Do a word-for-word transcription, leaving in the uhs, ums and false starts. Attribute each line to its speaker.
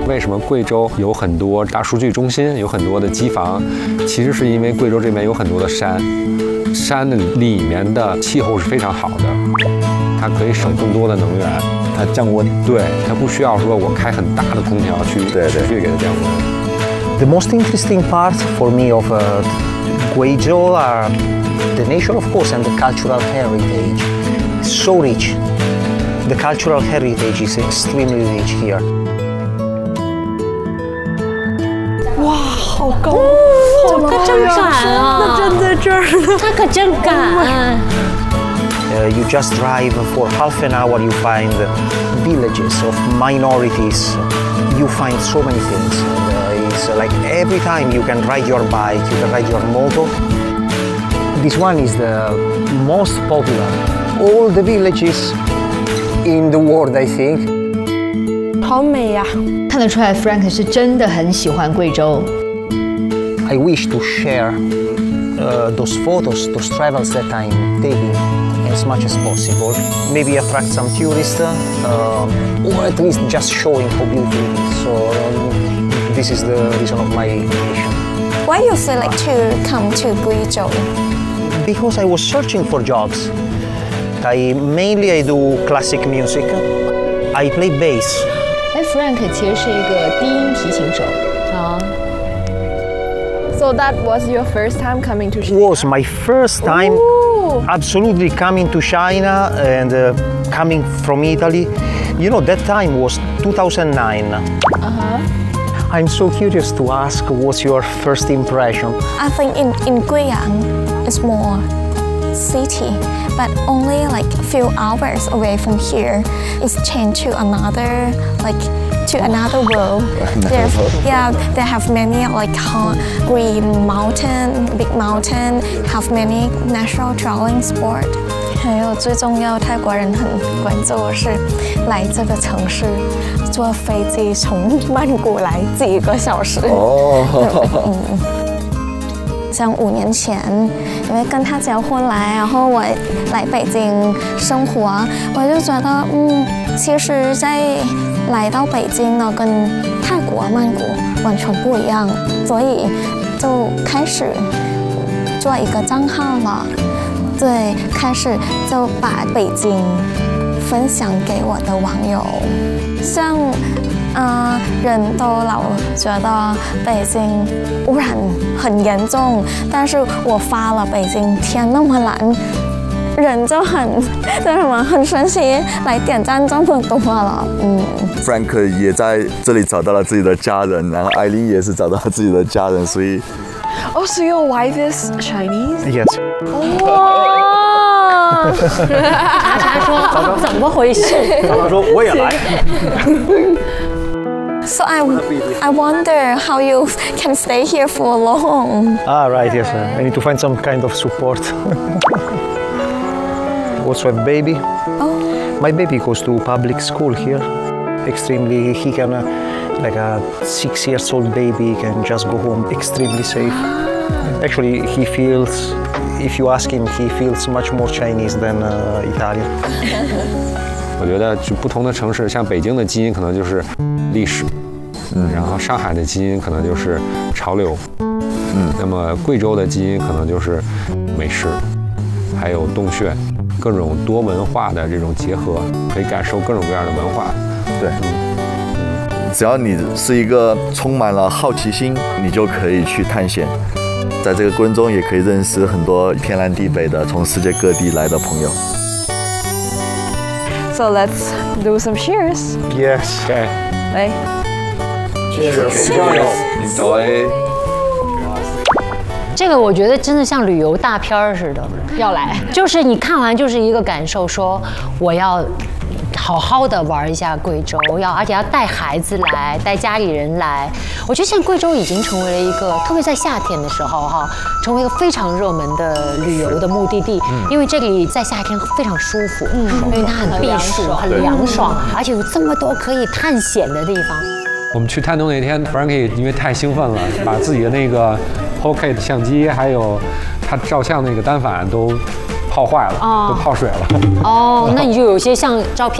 Speaker 1: 为什么贵州有很多大数据中心，有很多的机房？其实是因为贵州这边有很多的山，山的里面的气候是非常好的，它可以省更多的能源，
Speaker 2: 它降温。
Speaker 1: 对，它不需要说我开很大的空调去
Speaker 2: 对对
Speaker 1: 去给它降温。
Speaker 3: The most interesting part for me of uh, Guizhou are the nature, of course, and the cultural heritage. So rich. The cultural heritage is extremely rich here.
Speaker 4: 哇，好高！
Speaker 5: 哦，他真敢啊！
Speaker 4: 那站在这儿呢，
Speaker 5: 他可真敢。
Speaker 3: Uh, you just drive for half an hour, you find villages of minorities. You find so many things. And, uh, it's like every time you can ride your bike, you can ride your motor. This one is the most popular. All the villages in the world, I think.
Speaker 4: 好美呀！
Speaker 5: 看得出来 ，Frank 是真的很喜欢贵州。
Speaker 3: I wish to share uh, those photos, those travels that I'm taking as much as possible. Maybe attract some tourists, uh, or at least just showing how beautiful it is. So um, this is the reason of my mission.
Speaker 6: Why you select to come to Guizhou?
Speaker 3: Because I was searching for jobs. I mainly I do classic music. I play bass.
Speaker 5: 哎 ，Frank 其实是一个低音提琴手啊。
Speaker 4: So that was your first time coming to China?
Speaker 3: Was my first time Ooh. absolutely coming to China and uh, coming from Italy. You know, that time was two thousand nine.
Speaker 4: Uh-huh.
Speaker 3: I'm so curious to ask what's your first impression?
Speaker 6: I think in, in Guiyang it's more city, but only like a few hours away from here, it's changed to another, like to another world. There's, yeah, they have many like uh, green mountain, big mountain, have many natural traveling sport. 还有最重要，泰国人很关注的是来这个城市坐飞机从曼谷来几个小时。哦。嗯。像五年前，因为跟他结婚来，然后我来北京生活，我就觉得，嗯，其实，在来到北京呢，跟泰国曼谷完全不一样，所以就开始做一个账号了。对，开始就把北京分享给我的网友，像。呃，人都老觉得北京污染很严重，但是我发了北京天那么蓝，人就很对什么很神奇，来点赞这么多了。嗯
Speaker 2: ，Frank 也在这里找到了自己的家人，然后艾琳也是找到了自己的家人，所以。
Speaker 4: Oh, so your wife is Chinese?
Speaker 3: Yes.
Speaker 5: 哇！他说怎么回事？
Speaker 3: 他说我也来。
Speaker 6: So I, I wonder how you can stay here for long.
Speaker 3: Ah, right, yes. I need to find some kind of support. Also a baby.
Speaker 6: Oh.
Speaker 3: My baby goes to public school here. Extremely, he can, uh, like a six years old baby can just go home extremely safe. Actually, he feels, if you ask him, he feels much more Chinese than uh, Italian.
Speaker 1: 我觉得就不同的城市，像北京的基因可能就是历史，嗯，然后上海的基因可能就是潮流，嗯，那么贵州的基因可能就是美食，还有洞穴，各种多文化的这种结合，可以感受各种各样的文化。
Speaker 2: 对，嗯，只要你是一个充满了好奇心，你就可以去探险，在这个过程中也可以认识很多天南地北的从世界各地来的朋友。
Speaker 4: So let's do some cheers.
Speaker 3: Yes.
Speaker 1: Okay.
Speaker 4: 来
Speaker 1: Cheers. Enjoy.
Speaker 5: 这个我觉得真的像旅游大片儿似的，要来，就是你看完就是一个感受，说我要好好的玩一下贵州，要而且要带孩子来，带家里人来。我觉得现在贵州已经成为了一个，特别在夏天的时候哈，成为一个非常热门的旅游的目的地，嗯、因为这里在夏天非常舒服，嗯，因为它很避暑，很凉爽，而且有这么多可以探险的地方。
Speaker 1: 我们去探洞那天 ，Frankie 因为太兴奋了，把自己的那个 Pocket 相机还有他照相那个单反都泡坏了，哦、都泡水了。
Speaker 5: 哦，那你就有些像照片。